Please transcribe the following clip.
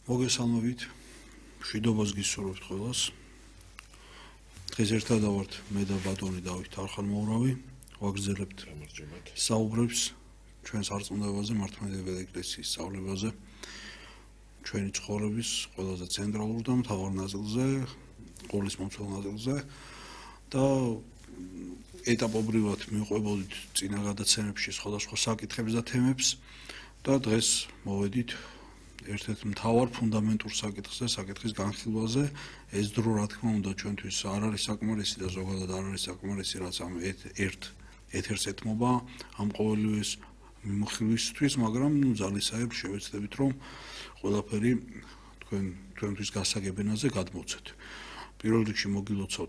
მოგესალმებით, მშვიდობას გისურვებთ ყველას. დღეს ერთად ვართ მე და ბატონი დავით არხალმოურავი, ვაგრძელებთ საუბრებს ჩვენს არწმუნებაზე, მართლმადიდებელი ეკლესიის სწავლებაზე, ჩვენი ცხოვრების ყველაზე ცენტრალურ და მთავარ ნაწილზე, ყოვლისმომცველ ნაწილზე და ეტაპობრივად მივყვებოდით წინა გადაცემებში სხვადასხვა საკითხებს და თემებს და დღეს მოვედით ერთ-ერთ მთავარ ფუნდამენტურ საკითხის განხილვაზე. ეს დრო რა თქმა უნდა ჩვენთვის არ არის საკმარისი და ზოგადად არ არის საკმარისი, რაც ამ ეთერს ეთმობა ამ ყოველივეს მიმოხილვისთვის, მაგრამ ძალისხმევ შევეცდებით რომ ყველაფერი თქვენთვის გასაგებენაზე გადმოვცეთ. პირველ რიგში მოგილოცავთ